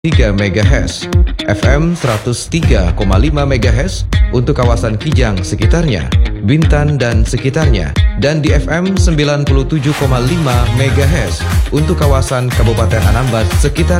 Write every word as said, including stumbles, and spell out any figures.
tiga megahertz, F M seratus tiga koma lima megahertz untuk kawasan Kijang sekitarnya, Bintan dan sekitarnya, dan di F M sembilan puluh tujuh koma lima megahertz untuk kawasan Kabupaten Anambas sekitarnya.